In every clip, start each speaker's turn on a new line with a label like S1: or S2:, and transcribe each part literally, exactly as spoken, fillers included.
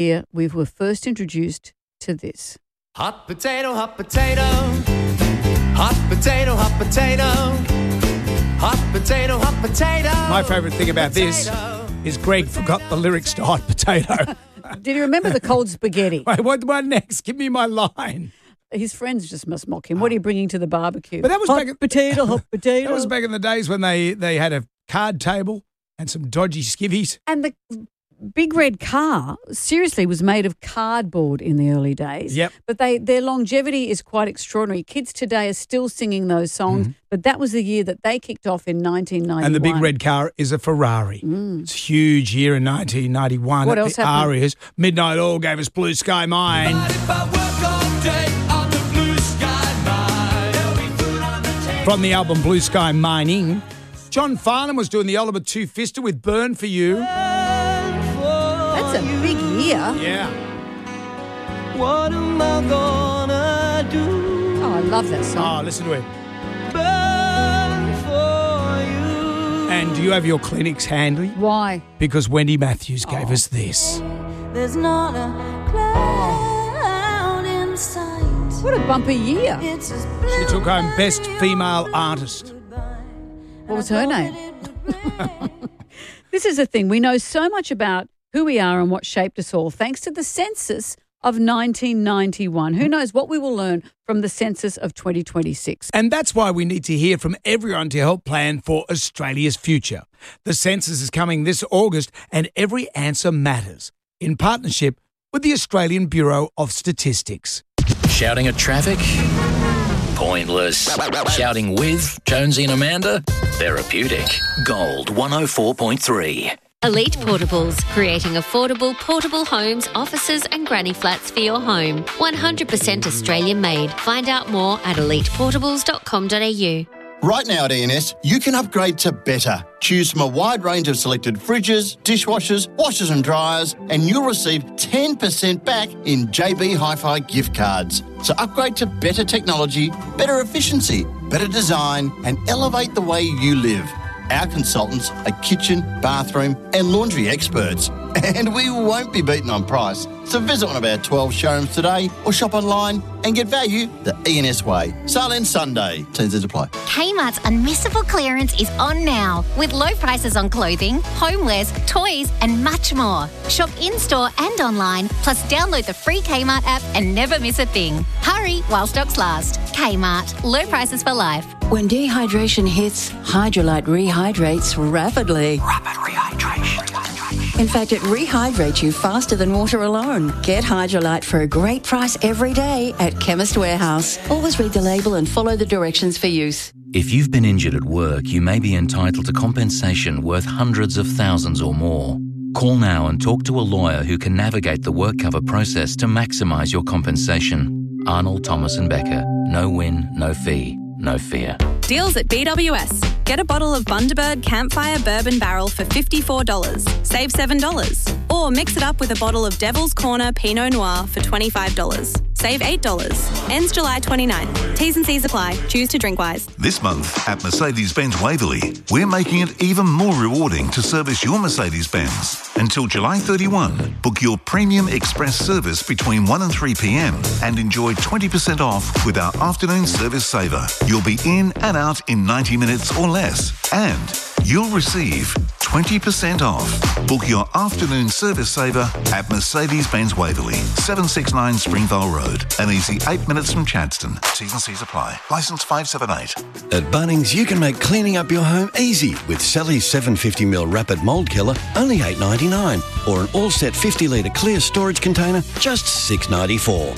S1: Here we were first introduced to this.
S2: Hot potato, hot potato, hot potato, hot potato, hot potato, hot potato.
S3: My favourite thing about this is Greg forgot the lyrics to Hot Potato.
S1: Did you remember the cold spaghetti?
S3: Wait, what, what next? Give me my line.
S1: His friends just must mock him. What are you bringing to the barbecue?
S3: But that was
S1: hot
S3: back in,
S1: potato, hot potato.
S3: That was back in the days when they, they had a card table and some dodgy skivvies.
S1: And the big red car, seriously, was made of cardboard in the early days.
S3: Yep.
S1: But they their longevity is quite extraordinary. Kids today are still singing those songs, mm-hmm. but that was the year that they kicked off in nineteen ninety-one.
S3: And the big red car is a Ferrari. Mm. It's huge year in nineteen ninety-one.
S1: What
S3: at
S1: else
S3: the
S1: happened?
S3: Arias. Midnight Oil gave us Blue Sky Mine. From the album Blue Sky Mining, John Farnham was doing the Oliver Two-Fister with Burn For You.
S1: That's a big year.
S3: Yeah.
S2: What am I gonna do?
S1: Oh, I love that song.
S3: Oh, listen to it.
S2: Burn for you.
S3: And do you have your clinics handy?
S1: Why?
S3: Because Wendy Matthews gave
S1: oh.
S3: us this.
S4: There's not a cloud in sight.
S1: What a bumper year.
S4: It's as
S3: She took home Best Female Artist.
S1: What was her name? This is the thing. We know so much about who we are and what shaped us all thanks to the census of nineteen ninety-one. Who knows what we will learn from the census of twenty twenty-six.
S3: And that's why we need to hear from everyone to help plan for Australia's future. The census is coming this August and every answer matters in partnership with the Australian Bureau of Statistics.
S5: Shouting at traffic? Pointless. Shouting with Jonesy and Amanda? Therapeutic. Gold one oh four point three.
S6: Elite Portables, creating affordable portable homes, offices and granny flats for your home. one hundred percent Australian made. Find out more at elite portables dot com dot a u.
S7: Right now at E N S, you can upgrade to better. Choose from a wide range of selected fridges, dishwashers, washers and dryers, and you'll receive ten percent back in J B Hi-Fi gift cards. So upgrade to better technology, better efficiency, better design, and elevate the way you live. Our consultants are kitchen, bathroom and laundry experts. And we won't be beaten on price. So visit one of our twelve showrooms today or shop online and get value the E N S way. Sale ends Sunday. Terms and apply.
S8: Kmart's Unmissable Clearance is on now with low prices on clothing, homewares, toys and much more. Shop in-store and online, plus download the free Kmart app and never miss a thing. Hurry while stocks last. Kmart. Low prices for life.
S9: When dehydration hits, Hydrolite rehydrates rapidly.
S2: Rapid rehydration.
S9: In fact, it rehydrates you faster than water alone. Get Hydrolite for a great price every day at Chemist Warehouse. Always read the label and follow the directions for use.
S5: If you've been injured at work, you may be entitled to compensation worth hundreds of thousands or more. Call now and talk to a lawyer who can navigate the work cover process to maximise your compensation. Arnold, Thomas and Becker. No win, no fee, no fear.
S10: Deals at B W S. Get a bottle of Bundaberg Campfire Bourbon Barrel for fifty-four dollars. Save seven dollars. Or mix it up with a bottle of Devil's Corner Pinot Noir for twenty-five dollars. Save eight dollars. Ends July twenty-ninth. T's and C's apply. Choose to drink wise.
S11: This month at Mercedes-Benz Waverley, we're making it even more rewarding to service your Mercedes-Benz. Until July thirty-first, book your Premium Express service between one and three p.m. and enjoy twenty percent off with our afternoon service saver. You'll be in and out in ninety minutes or less. And you'll receive twenty percent off. Book your afternoon service saver at Mercedes-Benz Waverley, seven sixty-nine Springvale Road. An easy eight minutes from Chadstone. T's and C's apply. Licence five seven eight.
S12: At Bunnings, you can make cleaning up your home easy with Sally's seven hundred fifty milliliter Rapid Mould Killer, only eight dollars ninety-nine. Or an all-set fifty litre clear storage container, just six dollars ninety-four.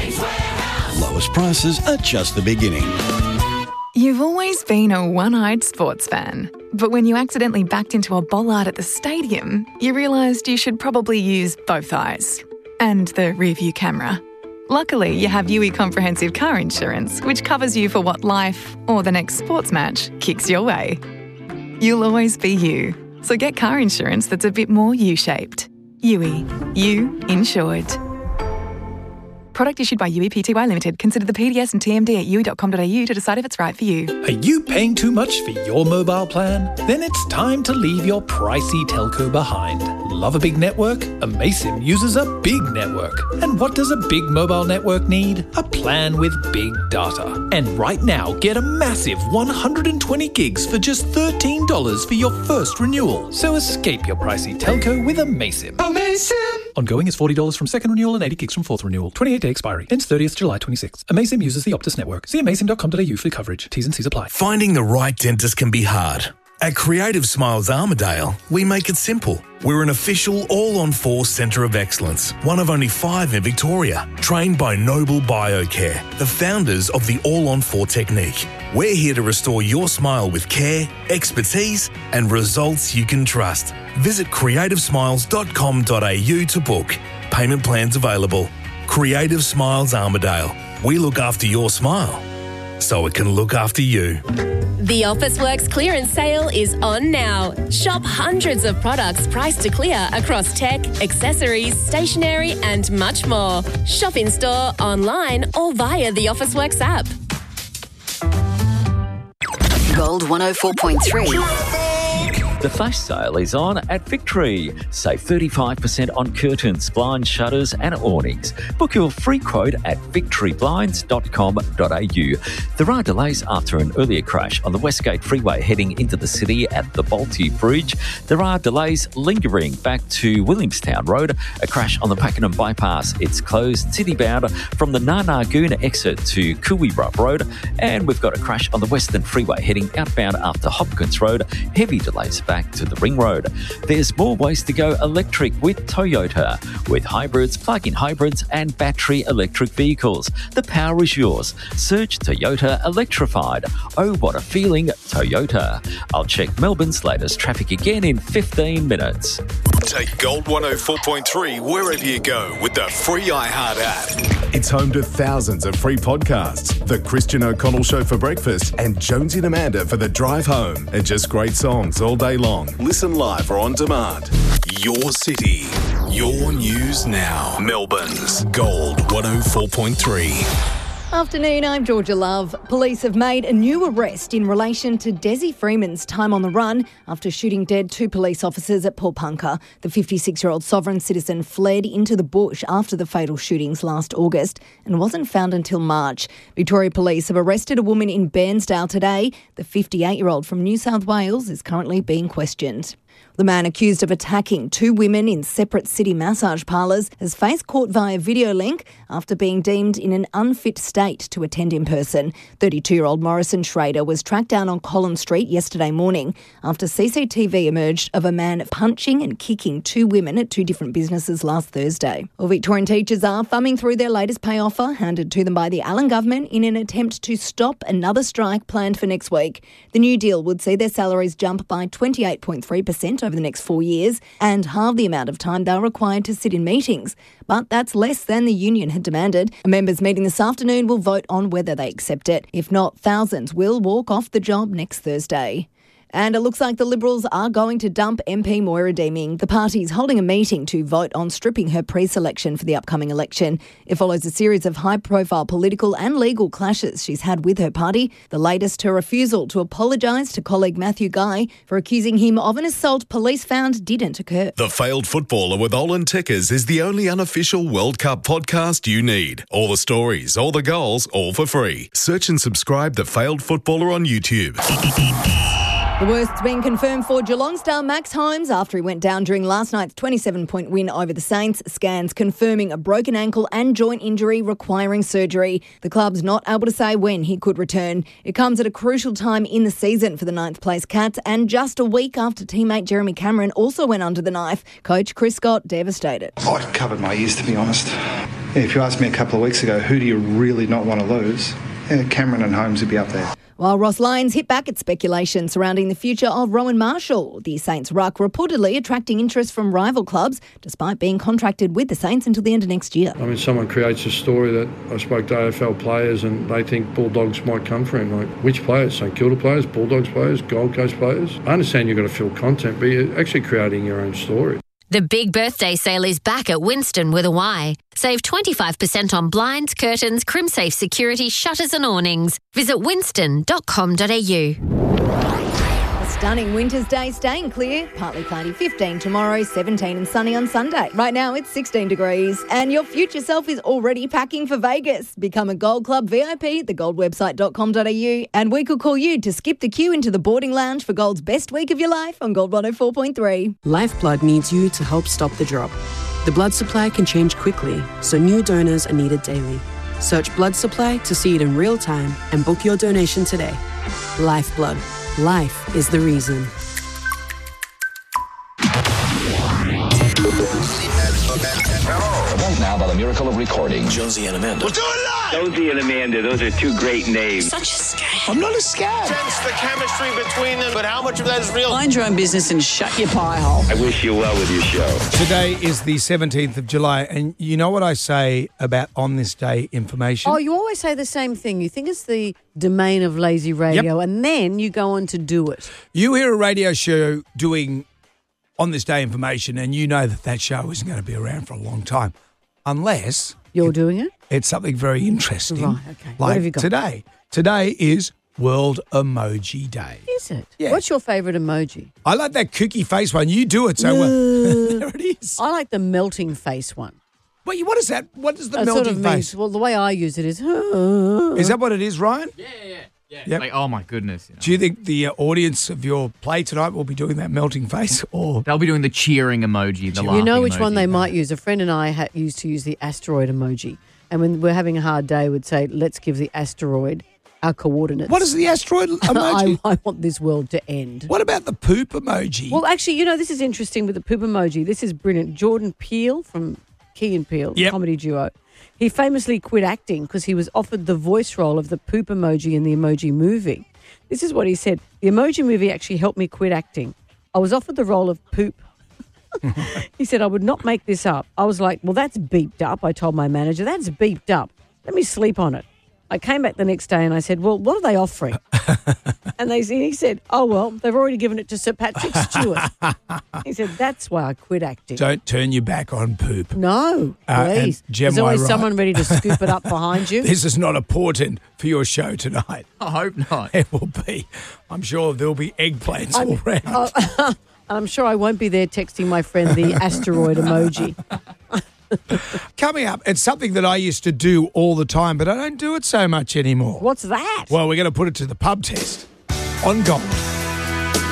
S12: Lowest prices are just the beginning.
S13: You've always been a one-eyed sports fan. But when you accidentally backed into a bollard at the stadium, you realised you should probably use both eyes. And the rear-view camera. Luckily, you have U E Comprehensive Car Insurance, which covers you for what life, or the next sports match, kicks your way. You'll always be you. So get car insurance that's a bit more U-shaped. U E. You insured. Product issued by U E P T Y Limited. Consider the P D S and T M D at u e dot com dot a u to decide if it's right for you.
S14: Are you paying too much for your mobile plan? Then it's time to leave your pricey telco behind. Love a big network? Amaysim uses a big network. And what does a big mobile network need? A plan with big data. And right now, get a massive one hundred twenty gigs for just thirteen dollars for your first renewal. So escape your pricey telco with Amaysim. Amaysim! Ongoing is forty dollars from second renewal and eighty gigs from fourth renewal. twenty-eight day expiry. Ends thirtieth July twenty-sixth. Amaysim uses the Optus network. See amaysim dot com dot a u for coverage. T's and C's apply.
S15: Finding the right dentist can be hard. At Creative Smiles Armidale, we make it simple. We're an official all-on-four centre of excellence, one of only five in Victoria, trained by Noble Biocare, the founders of the all-on-four technique. We're here to restore your smile with care, expertise and results you can trust. Visit creative smiles dot com dot a u to book. Payment plans available. Creative Smiles Armidale. We look after your smile so it can look after you.
S16: The Officeworks clearance sale is on now. Shop hundreds of products priced to clear across tech, accessories, stationery and much more. Shop in store, online or via the Officeworks app.
S9: Gold one oh four point three.
S17: The flash sale is on at Victory. Save thirty-five percent on curtains, blinds, shutters and awnings. Book your free quote at victory blinds dot com dot a u. There are delays after an earlier crash on the Westgate Freeway heading into the city at the Bolte Bridge. There are delays lingering back to Williamstown Road. A crash on the Pakenham Bypass. It's closed city-bound from the Narnagoona exit to Cooey-Rup Road. And we've got a crash on the Western Freeway heading outbound after Hopkins Road. Heavy delays back to the Ring Road. There's more ways to go electric with Toyota. With hybrids, plug-in hybrids and battery electric vehicles. The power is yours. Search Toyota Electrified. Oh, what a feeling, Toyota. I'll check Melbourne's latest traffic again in fifteen minutes.
S18: Take Gold one oh four point three wherever you go with the free iHeart app. It's home to thousands of free podcasts. The Christian O'Connell Show for breakfast and Jonesy and Amanda for the drive home. And just great songs all day long. Listen live or on demand. Your city. Your news now. Melbourne's Gold one oh four point three.
S19: Afternoon, I'm Georgia Love. Police have made a new arrest in relation to Desi Freeman's time on the run after shooting dead two police officers at Paulpunka. The fifty-six-year-old sovereign citizen fled into the bush after the fatal shootings last August and wasn't found until March. Victoria Police have arrested a woman in Bairnsdale today. The fifty-eight-year-old from New South Wales is currently being questioned. The man accused of attacking two women in separate city massage parlours has faced court via video link after being deemed in an unfit state to attend in person. thirty-two-year-old Morrison Schrader was tracked down on Collins Street yesterday morning after C C T V emerged of a man punching and kicking two women at two different businesses last Thursday. Well, Victorian teachers are thumbing through their latest pay offer handed to them by the Allen government in an attempt to stop another strike planned for next week. The new deal would see their salaries jump by twenty-eight point three percent over the next four years and halve the amount of time they're required to sit in meetings. But that's less than the union had demanded. A members' meeting this afternoon will vote on whether they accept it. If not, thousands will walk off the job next Thursday. And it looks like the Liberals are going to dump M P Moira Deeming. The party's holding a meeting to vote on stripping her pre-selection for the upcoming election. It follows a series of high-profile political and legal clashes she's had with her party. The latest, her refusal to apologise to colleague Matthew Guy for accusing him of an assault police found didn't occur.
S18: The Failed Footballer with Olin Tickers is the only unofficial World Cup podcast you need. All the stories, all the goals, all for free. Search and subscribe The Failed Footballer on YouTube.
S19: The worst's been confirmed for Geelong star Max Holmes after he went down during last night's twenty-seven point win over the Saints. Scans confirming a broken ankle and joint injury requiring surgery. The club's not able to say when he could return. It comes at a crucial time in the season for the ninth place Cats and just a week after teammate Jeremy Cameron also went under the knife. Coach Chris Scott devastated.
S20: I covered my ears, to be honest. If you asked me a couple of weeks ago, who do you really not want to lose? Yeah, Cameron and Holmes would be up there.
S19: While Ross Lyons hit back at speculation surrounding the future of Rowan Marshall, the Saints ruck reportedly attracting interest from rival clubs despite being contracted with the Saints until the end of next year.
S21: I mean, someone creates a story that I spoke to A F L players and they think Bulldogs might come for him. Like, which players? St Kilda players, Bulldogs players, Gold Coast players? I understand you've got to fill content, but you're actually creating your own story.
S6: The big birthday sale is back at Winston with a Y. Save twenty-five percent on blinds, curtains, CrimSafe security, shutters and awnings. Visit winston dot com dot a u.
S19: Stunning winter's day, staying clear. Partly cloudy, fifteen tomorrow, seventeen and sunny on Sunday. Right now it's sixteen degrees and your future self is already packing for Vegas. Become a Gold Club V I P at the gold website dot com dot a u and we could call you to skip the queue into the boarding lounge for Gold's best week of your life on Gold one oh four point three.
S4: Lifeblood needs you to help stop the drop. The blood supply can change quickly, so new donors are needed daily. Search blood supply to see it in real time and book your donation today. Lifeblood. Life is the reason.
S22: Right now, by the miracle of recording, Jonesy and Amanda.
S23: We'll do it live! Jonesy and Amanda, those are two great names.
S22: Such a scam.
S23: I'm not a scam.
S2: Sense the chemistry between them, but how much of that is real?
S24: Mind your own business and shut your pie hole.
S23: I wish you well with your show.
S3: Today is the seventeenth of July, and you know what I say about on this day information?
S1: Oh, you always say the same thing. You think it's the domain of lazy radio,
S3: Yep.
S1: and then you go on to do it.
S3: You hear a radio show doing on this day information, and you know that that show isn't going to be around for a long time, unless
S1: you're doing it.
S3: It's something very interesting.
S1: Right, okay.
S3: Like
S1: What have you got?
S3: today. Today is World Emoji Day.
S1: Is it?
S3: Yeah.
S1: What's your favourite emoji?
S3: I like that kooky face one. You do it so well. There it is.
S1: I like the melting face one.
S3: Wait, what is that? What is the
S1: That
S3: melting
S1: sort of
S3: face?
S1: means, well, the way I use it is.
S3: Is that what it is, Ryan?
S25: Yeah, yeah, yeah.
S3: Yep.
S25: Like, oh my goodness. You know.
S3: Do you think the uh, audience of your play tonight will be doing that melting face? Or
S25: They'll be doing the cheering emoji, the laughing
S1: You know which one
S25: emoji.
S1: they might use. A friend and I ha- used to use the asteroid emoji. And when we're having a hard day, we'd say, let's give the asteroid our coordinates.
S3: What is the asteroid emoji?
S1: I, I want this world to end.
S3: What about the poop emoji?
S1: Well, actually, you know, this is interesting with the poop emoji. This is brilliant. Jordan Peele from Key and Peele,
S3: Yep.
S1: comedy duo. He famously quit acting because he was offered the voice role of the poop emoji in the Emoji Movie. This is what he said. The Emoji Movie actually helped me quit acting. I was offered the role of poop. He said, I would not make this up. I was like, well, that's beeped up. I told my manager, that's beeped up. Let me sleep on it. I came back the next day and I said, well, what are they offering? And they he said, oh, well, they've already given it to Sir Patrick Stewart. He said, that's why I quit acting.
S3: Don't turn your back on poop.
S1: No,
S3: Uh, and
S1: please.
S3: Gem,
S1: There's always
S3: am I right?
S1: someone ready to scoop it up behind you.
S3: This is not a portent for your show tonight.
S25: I hope not.
S3: It will be. I'm sure there'll be eggplants all round.
S1: Oh, I'm sure I won't be there texting my friend the asteroid emoji.
S3: Coming up, it's something that I used to do all the time, but I don't do it so much anymore.
S1: What's that?
S3: Well, we're going to put it to the pub test on Gold.